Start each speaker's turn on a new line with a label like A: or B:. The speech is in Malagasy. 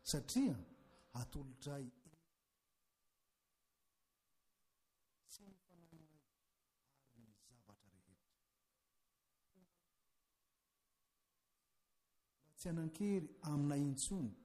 A: satria atolotray sy ny fanahinay ary ny zavatra rehetra mba tsy hanan-kery aminay intsony